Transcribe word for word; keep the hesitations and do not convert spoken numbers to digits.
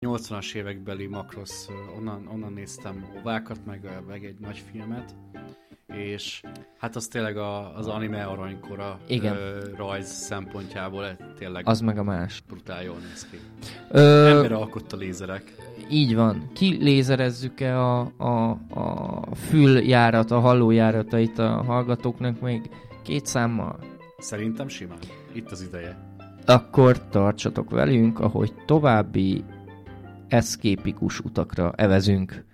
nyolcvanas évekbeli Macross, onnan, onnan néztem ovákat, meg, meg egy nagy filmet, és hát az tényleg a, az anime aranykora ö, rajz szempontjából tényleg az meg a más. Brutál jól néz ki. Ö... Emberre alkotta lézerek. Így van. Ki lézerezzük-e a, a, a füljárat, a hallójáratait a hallgatóknak még két számmal? Szerintem simán. Itt az ideje. Akkor tartsatok velünk, ahogy további eszképikus utakra evezünk.